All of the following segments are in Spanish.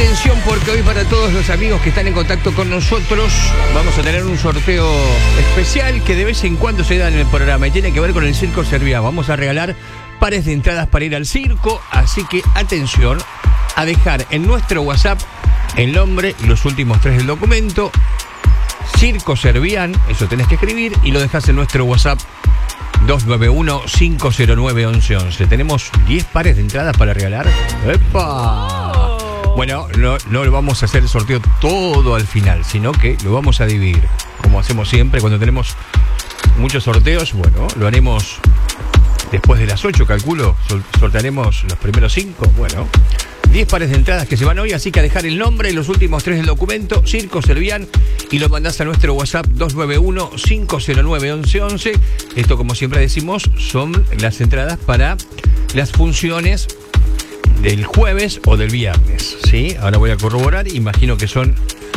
Atención, porque hoy para todos los amigos que están en contacto con nosotros vamos a tener un sorteo especial que de vez en cuando se da en el programa y tiene que ver con el Circo Servián. Vamos a regalar pares de entradas para ir al circo, así que atención a dejar en nuestro WhatsApp el nombre y los últimos 3 del documento, Circo Servián, eso tenés que escribir y lo dejás en nuestro WhatsApp 291-509-1111. Tenemos 10 pares de entradas para regalar. ¡Epa! Bueno, no lo vamos a hacer el sorteo todo al final, sino que lo vamos a dividir, como hacemos siempre cuando tenemos muchos sorteos. Bueno, lo haremos después de las 8, calculo. Sortearemos los primeros 5. Bueno, 10 pares de entradas que se van hoy, así que a dejar el nombre y los últimos 3 del documento, Circo Servián, y lo mandás a nuestro WhatsApp 291-509-1111. Esto, como siempre decimos, son las entradas para las funciones del jueves o del viernes, ¿sí? Ahora voy a corroborar, imagino que son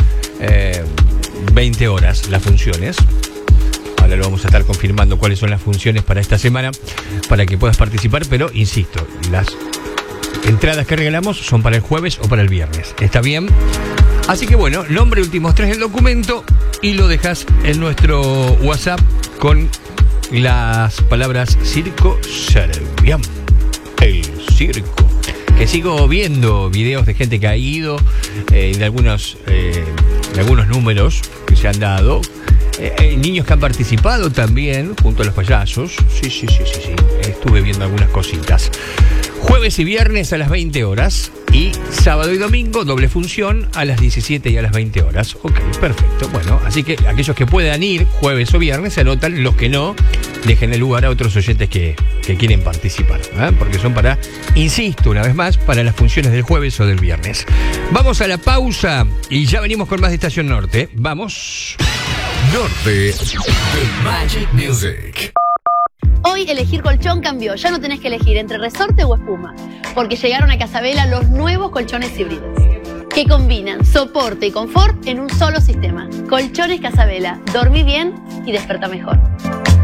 20 horas las funciones. Ahora lo vamos a estar confirmando cuáles son las funciones para esta semana, para que puedas participar, pero insisto, las entradas que regalamos son para el jueves o para el viernes. ¿Está bien? Así que bueno, nombre, últimos 3 del documento y lo dejas en nuestro WhatsApp con las palabras Circo Servián. El circo. Que sigo viendo videos de gente que ha ido, de algunos números que se han dado. Niños que han participado también, junto a los payasos. Sí. Estuve viendo algunas cositas. Jueves y viernes a las 20 horas. Y sábado y domingo, doble función, a las 17 y a las 20 horas. Ok, perfecto. Bueno, así que aquellos que puedan ir jueves o viernes se anotan. Los que no, dejen el lugar a otros oyentes que quieren participar, ¿eh? Porque son para, insisto una vez más, para las funciones del jueves o del viernes. Vamos a la pausa y ya venimos con más de Estación Norte. Vamos. Norte de Magic Music. Hoy elegir colchón cambió, ya no tenés que elegir entre resorte o espuma, porque llegaron a Casabela los nuevos colchones híbridos, que combinan soporte y confort en un solo sistema. Colchones Casabela, dormí bien y desperta mejor.